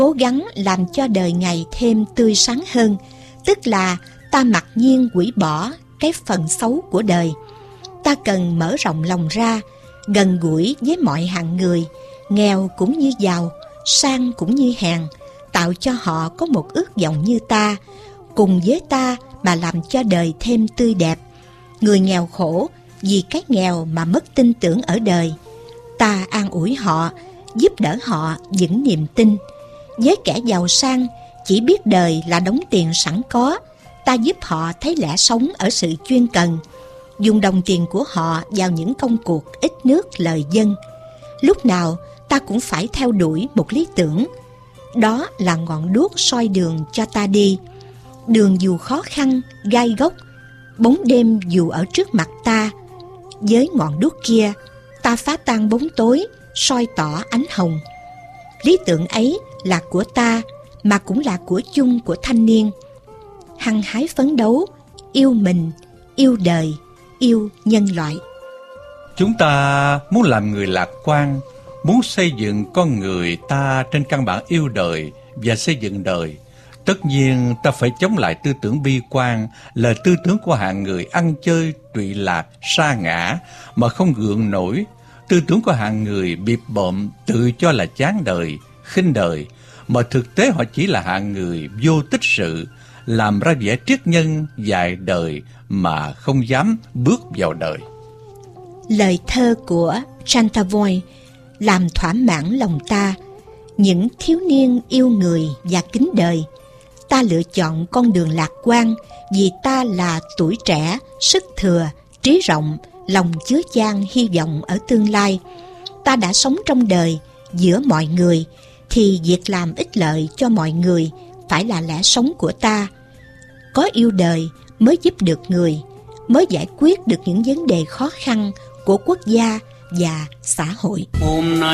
cố gắng làm cho đời ngày thêm tươi sáng hơn, tức là ta mặc nhiên hủy bỏ cái phần xấu của đời. Ta cần mở rộng lòng ra, gần gũi với mọi hạng người, nghèo cũng như giàu, sang cũng như hèn, tạo cho họ có một ước vọng như ta, cùng với ta mà làm cho đời thêm tươi đẹp. Người nghèo khổ vì cái nghèo mà mất tin tưởng ở đời, ta an ủi họ, giúp đỡ họ vững niềm tin. Với kẻ giàu sang chỉ biết đời là đống tiền sẵn có, ta giúp họ thấy lẽ sống ở sự chuyên cần, dùng đồng tiền của họ vào những công cuộc ít nước lời dân. Lúc nào ta cũng phải theo đuổi một lý tưởng, đó là ngọn đuốc soi đường cho ta đi. Đường dù khó khăn, gai góc, bóng đêm dù ở trước mặt ta, với ngọn đuốc kia ta phá tan bóng tối, soi tỏ ánh hồng. Lý tưởng ấy là của ta, mà cũng là của chung của thanh niên. Hăng hái phấn đấu, yêu mình, yêu đời, yêu nhân loại. Chúng ta muốn làm người lạc quan, muốn xây dựng con người ta trên căn bản yêu đời và xây dựng đời. Tất nhiên ta phải chống lại tư tưởng bi quan, là tư tưởng của hạng người ăn chơi, trụy lạc, sa ngã mà không gượng nổi. Tư tưởng của hạng người bịp bợm, tự cho là chán đời, khinh đời, mà thực tế họ chỉ là hạng người vô tích sự, làm ra vẻ triết nhân dài đời mà không dám bước vào đời. Lời thơ của Chantavoy làm thỏa mãn lòng ta. Những thiếu niên yêu người và kính đời, ta lựa chọn con đường lạc quan vì ta là tuổi trẻ, sức thừa, trí rộng, lòng chứa chan hy vọng ở tương lai. Ta đã sống trong đời giữa mọi người, thì việc làm ích lợi cho mọi người phải là lẽ sống của ta. Có yêu đời mới giúp được người, mới giải quyết được những vấn đề khó khăn của quốc gia và xã hội.